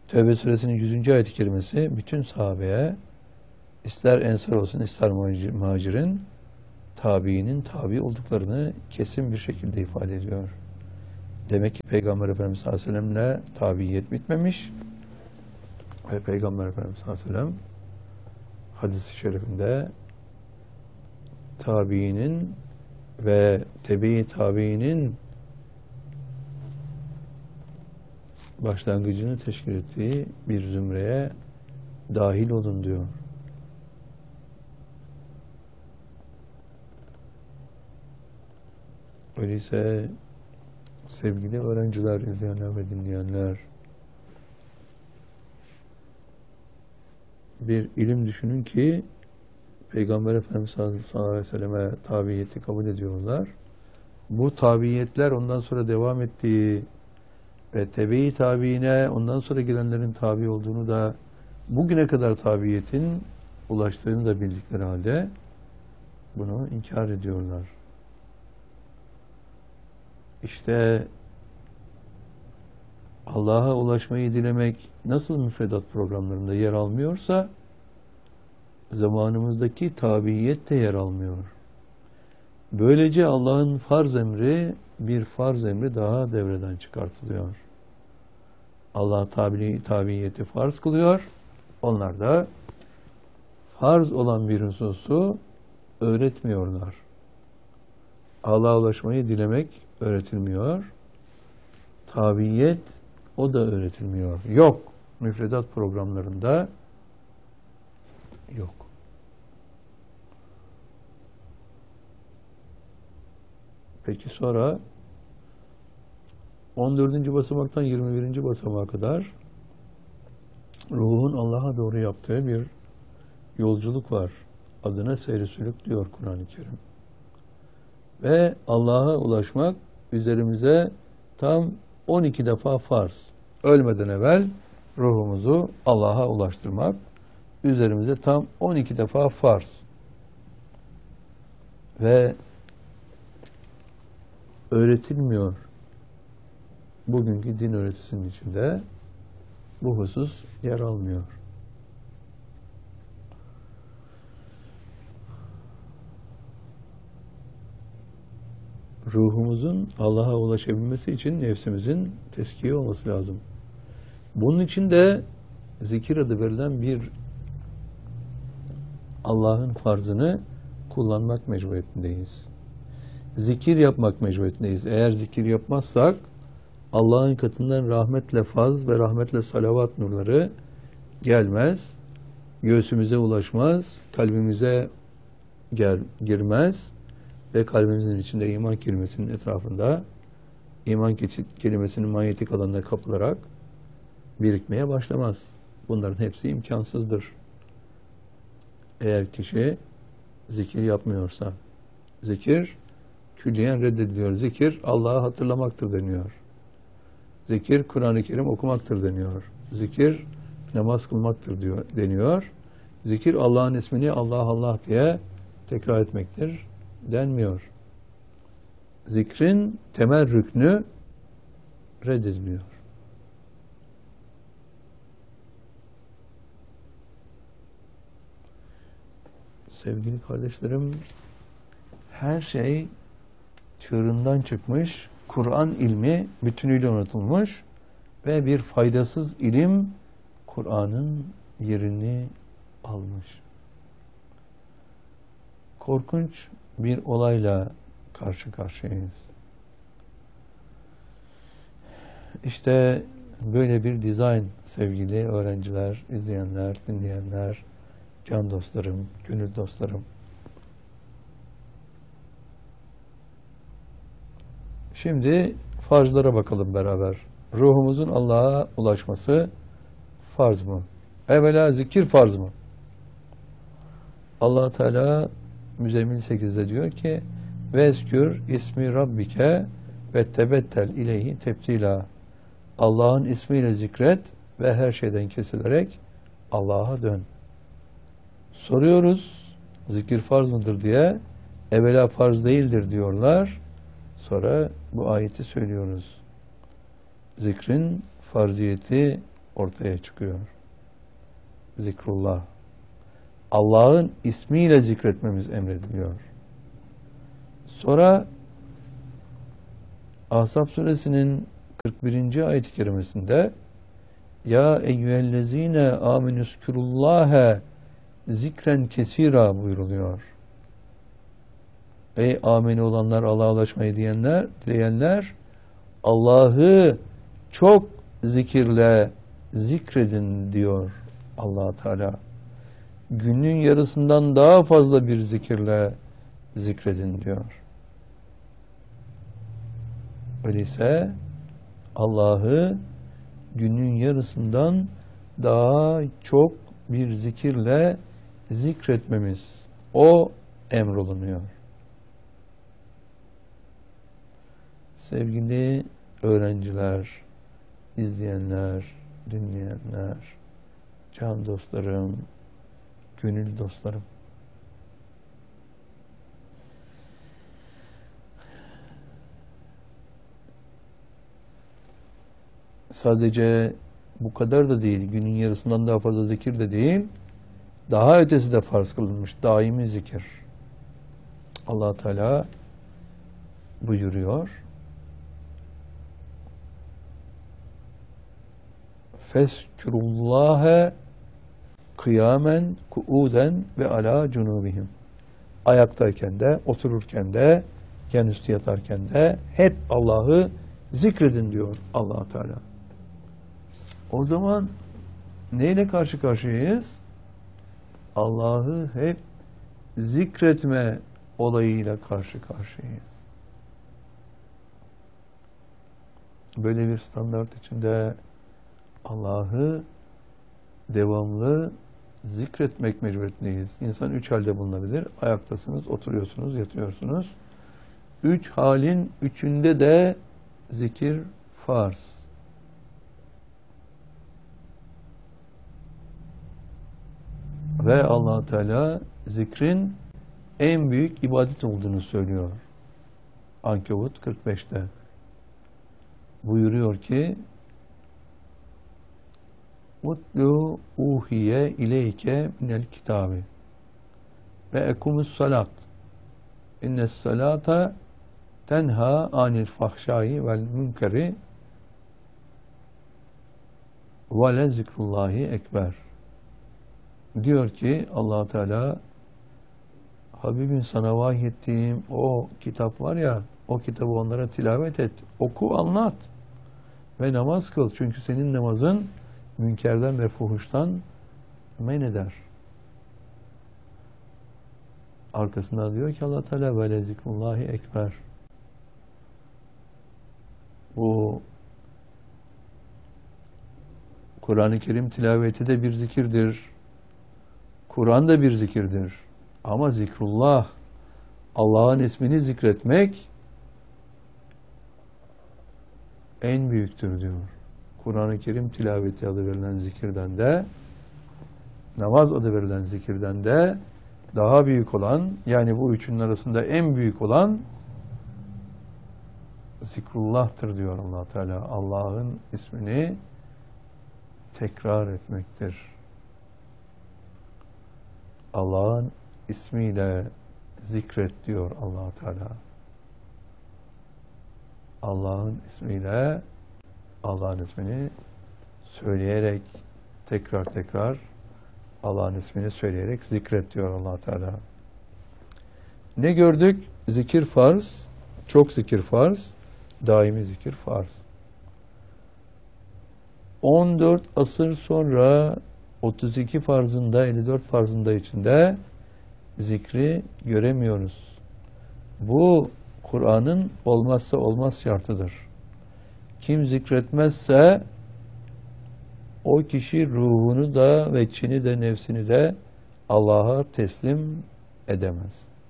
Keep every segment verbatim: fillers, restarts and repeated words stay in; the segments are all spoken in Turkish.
Tevbe suresinin yüzüncü ayet-i kerimesi bütün sahabeye, ister ensar olsun ister muhacirin, tabiinin tabi olduklarını kesin bir şekilde ifade ediyor. Demek ki Peygamber Efendimiz sallallahu aleyhi ve sellem'le tabiyet bitmemiş ve Peygamber Efendimiz sallallahu aleyhi ve sellem hadis-i şerifinde tabiinin ve tebe-i tabiinin başlangıcını teşkil ettiği bir zümreye dahil olun diyor. Öyleyse sevgili öğrenciler, izleyenler ve dinleyenler, bir ilim düşünün ki Peygamber Efendimiz sallallahu aleyhi ve selleme tabiyeti kabul ediyorlar. Bu tabiyetler ondan sonra devam ettiği ve tebe-i tabiine ondan sonra gelenlerin tabi olduğunu da, bugüne kadar tabiyetin ulaştığını da bildikleri halde bunu inkar ediyorlar. İşte Allah'a ulaşmayı dilemek nasıl müfredat programlarında yer almıyorsa zamanımızdaki tabiyet de yer almıyor. Böylece Allah'ın farz emri bir farz emri daha devreden çıkartılıyor. Allah tabi, tabiyeti farz kılıyor. Onlar da farz olan bir hususu öğretmiyorlar. Allah'a ulaşmayı dilemek öğretilmiyor. Tabiyet o da öğretilmiyor. Yok. Müfredat programlarında yok. Peki sonra on dördüncü basamaktan yirmi birinci basamağa kadar ruhun Allah'a doğru yaptığı bir yolculuk var. Adına seyri sülük diyor Kur'an-ı Kerim. Ve Allah'a ulaşmak üzerimize tam on iki defa farz. Ölmeden evvel ruhumuzu Allah'a ulaştırmak üzerimize tam on iki defa farz. Ve öğretilmiyor. Bugünkü din öğretisinin içinde bu husus yer almıyor. Ruhumuzun Allah'a ulaşabilmesi için nefsimizin teskiye olması lazım. Bunun için de zikir adı verilen bir Allah'ın farzını kullanmak mecburiyetindeyiz. Zikir yapmak mecburiyetindeyiz. Eğer zikir yapmazsak Allah'ın katından rahmetle faz ve rahmetle salavat nurları gelmez, göğsümüze ulaşmaz, kalbimize gel, girmez ve kalbimizin içinde iman kelimesinin etrafında iman kelimesinin manyetik alanına kapılarak birikmeye başlamaz. Bunların hepsi imkansızdır. Eğer kişi zikir yapmıyorsa, zikir külliyen reddediliyor. Zikir Allah'ı hatırlamaktır deniyor. Zikir Kur'an-ı Kerim okumaktır deniyor. Zikir namaz kılmaktır diyor, deniyor. Zikir Allah'ın ismini Allah Allah diye tekrar etmektir denmiyor. Zikrin temel rüknü reddediliyor. Sevgili kardeşlerim, her şey çığırından çıkmış, Kur'an ilmi bütünüyle unutulmuş ve bir faydasız ilim Kur'an'ın yerini almış. Korkunç bir olayla karşı karşıyayız. İşte böyle bir dizayn sevgili öğrenciler, izleyenler, dinleyenler, can dostlarım, gönül dostlarım. Şimdi farzlara bakalım beraber. Ruhumuzun Allah'a ulaşması farz mı? Evvela zikir farz mı? Allah Teala Müzzemmil sekizde diyor ki Vezkür ismi rabbike ve tebettel ileyhi tebtila. Allah'ın ismiyle zikret ve her şeyden kesilerek Allah'a dön. Soruyoruz, zikir farz mıdır diye. Evvela farz değildir diyorlar. Sonra bu ayeti söylüyoruz. Zikrin farziyeti ortaya çıkıyor. Zikrullah. Allah'ın ismiyle zikretmemiz emrediliyor. Sonra Ahzab suresinin kırk birinci ayet-i kerimesinde ya eyyühellezine amenüskürullâhe zikren kesira buyruluyor. Ey ameni olanlar, Allah'a ulaşmayı diyenler, dileyenler, Allah'ı çok zikirle zikredin diyor Allah Teala. Günün yarısından daha fazla bir zikirle zikredin diyor. Öyleyse Allah'ı günün yarısından daha çok bir zikirle zikretmemiz, o emrolunuyor. Sevgili öğrenciler, izleyenler, dinleyenler, can dostlarım, gönül dostlarım. Sadece bu kadar da değil, günün yarısından daha fazla zikir de değil, daha ötesi de farz kılınmış, daimi zikir. Allah Teala buyuruyor. Feskurullâhe kıyamen, kuuden ve ala cunubihim. Ayaktayken de, otururken de, yan üstü yatarken de hep Allah'ı zikredin diyor Allah Teala. O zaman neyle karşı karşıyayız? Allah'ı hep zikretme olayıyla karşı karşıyayız. Böyle bir standart içinde Allah'ı devamlı zikretmek mecburiyetindeyiz. İnsan üç halde bulunabilir. Ayaktasınız, oturuyorsunuz, yatıyorsunuz. Üç halin üçünde de zikir farz. Ve Allah Teala zikrin en büyük ibadet olduğunu söylüyor. Ankebut kırk beşte. Buyuruyor ki Utlu uhiye ileyke minel kitabi ve ekumus salat innes salata tenha anil fahşai vel münkeri ve le zikrullahi ekber. Diyor ki Allah Teala, Habibim sana vahyettiğim o kitap var ya, o kitabı onlara tilavet et, oku, anlat ve namaz kıl. Çünkü senin namazın münkerden ve fuhuştan men eder. Arkasından diyor ki Allah Teala ve le zikrullahi ekber. Bu Kur'an-ı Kerim tilaveti de bir zikirdir. Kur'an da bir zikirdir. Ama zikrullah, Allah'ın ismini zikretmek en büyüktür diyor. Kur'an-ı Kerim tilaveti adı verilen zikirden de, namaz adı verilen zikirden de daha büyük olan, yani bu üçünün arasında en büyük olan zikrullah'tır diyor Allah Teala. Allah'ın ismini tekrar etmektir. Allah'ın ismiyle zikret diyor Allah Teala. Allah'ın ismiyle, Allah'ın ismini söyleyerek, tekrar tekrar Allah'ın ismini söyleyerek zikret diyor Allah Teala. Ne gördük? Zikir farz, çok zikir farz, daimi zikir farz. on dört asır sonra otuz iki farzında, elli dört farzında içinde zikri göremiyoruz. Bu Kur'an'ın olmazsa olmaz şartıdır. Kim zikretmezse o kişi ruhunu da ve içini de nefsini de Allah'a teslim edemez.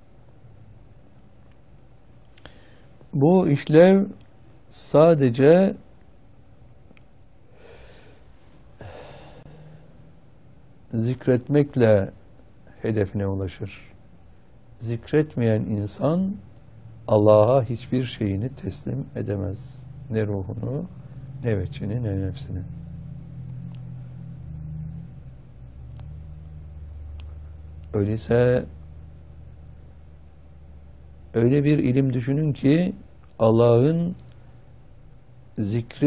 Bu işlev sadece zikretmekle hedefine ulaşır. Zikretmeyen insan Allah'a hiçbir şeyini teslim edemez. Ne ruhunu, ne veçini, ne nefsini. Öyleyse öyle bir ilim düşünün ki Allah'ın zikri